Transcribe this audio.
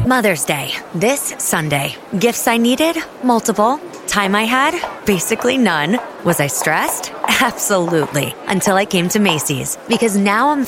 Mother's Day, this Sunday. Gifts I needed? Multiple. Time I had? Basically none. Was I stressed? Absolutely. Until I came to Macy's. Because now I'm